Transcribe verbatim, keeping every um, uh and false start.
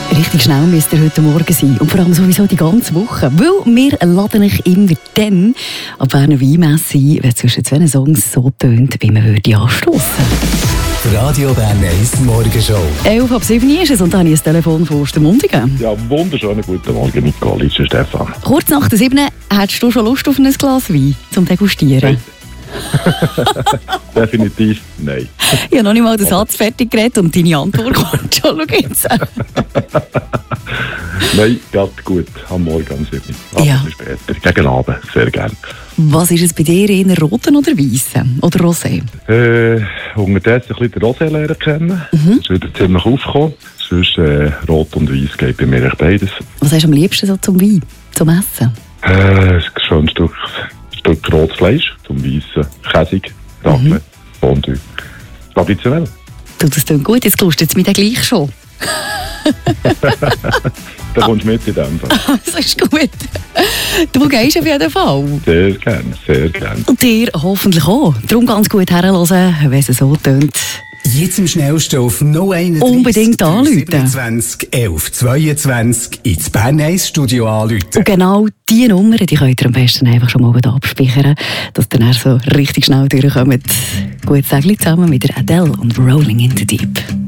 Richtig schnell müsst ihr heute Morgen sein. Und vor allem sowieso die ganze Woche. Weil wir laden euch immer dann an die Berner Weinmesse ein, wenn zwischen zwei Songs so tönt, wie man würde anstossen. Radio Bern eins Morgenshow. elf ab sieben ist es und dann habe ich ein Telefon von Ostermundigen. Ja, wunderschönen guten Morgen, Nicole, ich bin Stefan. Kurz nach der sieben hättest du schon Lust auf ein Glas Wein zum Degustieren? Definitiv nein. Ich habe noch nicht mal den Satz fertig geredet und deine Antwort kommt schon. Schau jetzt. Nein, geht gut. Am Morgen um sieben. Aber Ja. ein bisschen später. Gegen Abend, sehr gerne. Was ist es bei dir, eher roten oder weißen? Oder Rosé? Äh, unterdessen ein bisschen den Rosé lernen kennen. Mhm. Das wird ziemlich aufkommen. Sonst äh, Rot und Weiß geht bei mir echt beides. Was hast du am liebsten so zum Wein, zum Essen? Äh, ein schönes Stück, Stück rotes Fleisch, zum Weissen, Käsig, Raclette, mhm. Fondue. Traditionell. Du, das klingt gut, jetzt lustet es mich dann gleich schon. Da kommst du mit in dem Fall. Das ist gut. Du gehst auf jeden Fall. Sehr gerne, sehr gerne. Und dir hoffentlich auch. Darum ganz gut herhören, wenn es so tönt. Jetzt im Schnellsten auf null eins eins Unbedingt anrufen. siebenundzwanzig elf zweiundzwanzig ins Bern eins Studio anrufen. Und genau diese Nummer, die könnt ihr am besten einfach schon mal abspeichern, dass ihr dann so richtig schnell durchkommt. Gut Sägli zusammen mit der Adele und Rolling in the Deep.